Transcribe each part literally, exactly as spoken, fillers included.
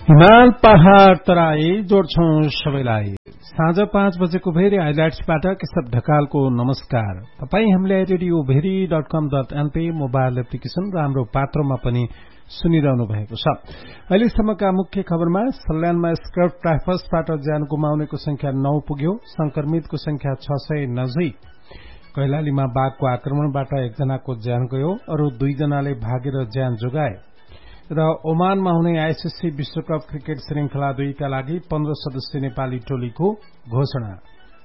हिमाल पहाड़ तराई जोड्छौं सबैलाई। साँझ पाँच बजेको भेरी हाइलाइट्सबाट केशव ढकालको नमस्कार। तपाई हामीलाई रेडियो भेरी डट कम डट एनपी मोबाइल एप्लिकेशन र हाम्रो पात्रमा पनि सुनिरहनु भएको छ। अहिलेसम्मका मुख्य खबरमा सल्यानमा स्कर्फ टाइफसबाट ज्यान गुमाउनेको संख्या नौ पुग्यो। संक्रमितको संख्या छ सय नजिक। कैलालीमा बाघको आक्रमणबाट एकजनाको ज्यान गयो, अरू दुईजनाले भागेर ज्यान जोगाए। र ओमानमा हुने आईसीसी विश्वकप क्रिकेट श्रृंखला दुईका लागि पन्ध्र सदस्यीय नेपाली टोलीको घोषणा।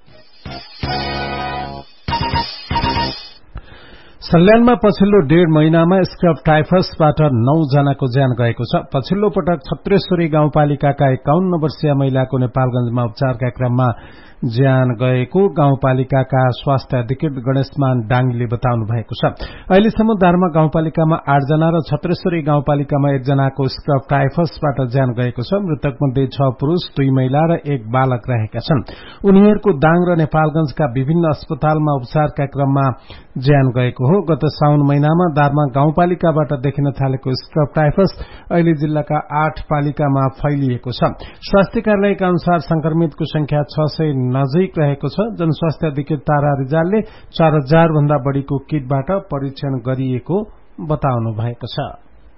सल्यानमा पछिल्लो डेढ़ महिनामा स्क्रब टाइफसबाट नौ जनाको ज्यान गएको छ। पछिल्लो पटक छत्रेश्वरी गाउँपालिकाका एकाउन्न वर्षीय महिलाको नेपालगंजमा उपचारका क्रममा ज्यान गएको गाउँपालिकाका स्वास्थ्य अधिकृत गणेशमान डांगीले बताउनु भएको छ। अहिलेसम्म दार्मा गाउँपालिकामा आठ जना र छत्रेश्वरी गाउँपालिकामा एकजनाको स्क्रब टाइफसबाट ज्यान गएको छ। मृतक मध्ये छ पुरूष, दुई महिला र एक बालक रहेका छन्। उनीहरूको दाङ र नेपालगंजका विभिन्न अस्पतालमा उपचारका क्रममा ज्यान गएको हो। गत साउन महिनामा दार्मा गाउँपालिकाबाट देखिन थालेको स्क्रब टाइफस अहिले जिल्लाका आठ पालिकामा फैलिएको छ। स्वास्थ्य कार्यालयका अनुसार संक्रमितको संख्या छ सय नजिक रहेको छ। जनस्वास्थ्य अधिकृत तारा रिजालले चार हजार भन्दा बढ़ीको किटबाट परीक्षण गरिएको बताउनु भएको छ।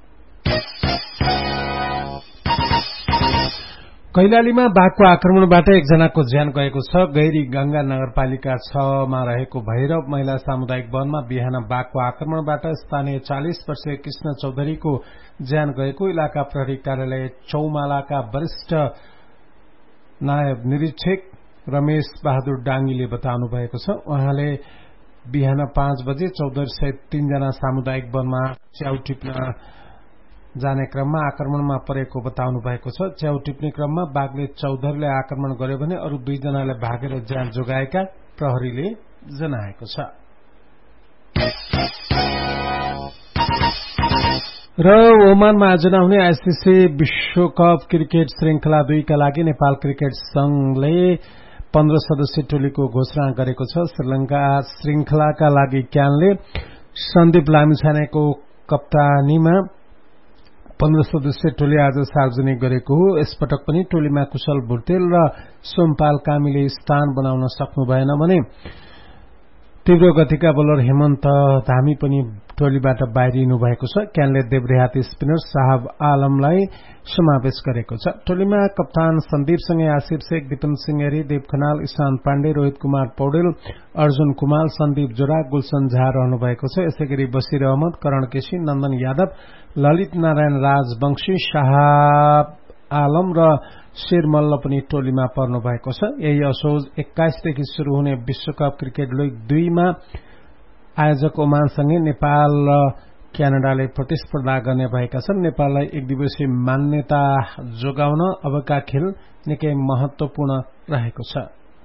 कैलालीमा बाघको आक्रमणबाट एकजनाको ज्यान गएको छ। गैरी गंगा नगरपालिका छ मा रहेको भैरव महिला सामुदायिक वनमा बिहान बाघको आक्रमणबाट स्थानीय चालीस वर्षीय कृष्ण चौधरीको ज्यान गएको इलाका प्रहरी कार्यालय चौमालाका वरिष्ठ नायब निरीक्षक रमेश बहादुर डांगीले बताउनु भएको छ। उहाँले बिहान पाँच बजे चौधरी सहित तीनजना सामुदायिक वनमा च्याउ टिप्न जाने क्रममा आक्रमणमा परेको बताउनु भएको छ। च्याउ टिप्ने क्रममा बाघले चौधरीलाई आक्रमण गर्यो भने अरू दुईजनाले भागेर ज्यान जोगाएका प्रहरीले जनाएको छ। र ओमानमा आज नहुने आईसीसी विश्वकप क्रिकेट श्रृंखला दुईका लागि नेपाल क्रिकेट संघले पन्ध्र सदस्यीय टोलीको घोषणा गरेको छ। श्रीलंका श्रृंखलाका लागि क्यानले सन्दीप लामिछानेको कप्तानीमा पन्ध्र सदस्यीय टोली आज सार्वजनिक गरेको हो। यसपटक पनि टोलीमा कुशल भुटेल र सोमपाल कामीले स्थान बनाउन सक्नु भएन भने तीव्र गतिका बोलर हेमन्त धामी पनि टोलीबाट बाहिरिनु भएको छ। क्यानले देब्रेहाती स्पिनर साहब आलमलाई समावेश गरेको छ। टोलीमा कप्तान सन्दीपसँगै आशिर शेख, दिपन सिंह एरी, देव खनाल, ईशान पाण्डे, रोहित कुमार पौडेल, अर्जुन कुमार, सन्दीप जोरा, गुलशन झा रहनु भएको छ। यसैगरी बशीर अहमद, करण केसी, नन्दन यादव, ललित नारायण राजवंशी, शाहब आलम र शेर मल्ल पनि टोलीमा पर्नु भएको छ। यही असोज एक्काइसदेखि शुरू हुने विश्वकप क्रिकेट लीग दुईमा आयोजक ओमानसँगै नेपाल र क्यानाडाले प्रतिस्पर्धा गर्ने भएका छन्। नेपाललाई एक दिवसीय मान्यता जोगाउन अबका खेल निकै महत्वपूर्ण रहेको छ।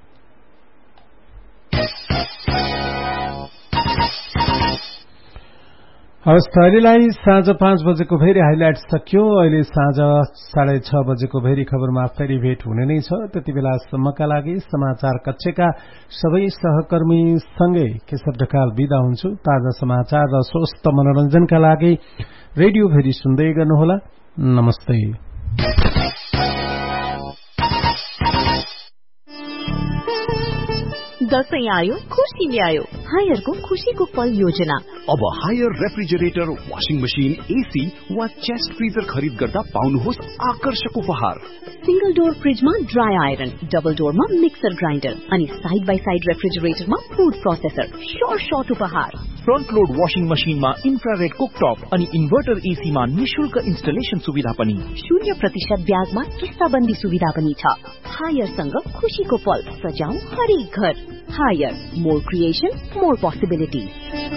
हवस्, अहिलेलाई साँझ पाँच बजेको भेरी हाइलाइट सकियो। अहिले साँझ साढे छ बजेको भेरी खबरमा फेरि भेट हुने नै छ। त्यति बेलासम्मका लागि समाचार कक्षका सबै सहकर्मीसँगै केशव ढकाल बिदा हुन्छु। ताजा समाचार र स्वस्थ मनोरञ्जनका लागि रेडियो भेरी सुन्दै गर्नुहोला। नमस्ते। दशैं आयो, खुशी ल्यायो। हायरको खुशीको पल योजना। अब higher refrigerator, washing machine, AC वा चेस्ट फ्रिजर खरिद गर्दा पाउनुहोस् आकर्षक उपहार। सिंगल डोर फ्रिजमा dry iron, double डोरमा mixer grinder अनि side by side रेफ्रिजरेटरमा food processor. Short short उपहार। फ्रन्ट लोड वाशिङ मशिनमा इन्फ्रारेड कुकटप अनि इन्भर्टर एसीमा निशुल्क इन्स्टलेसन सुविधा पनि। शून्य प्रतिशत ब्याजमा किस्ताबन्दी सुविधा पनि छ। हायरसँग खुशीको पल सजाऊ हरेक घर। Higher, more creation, more possibility.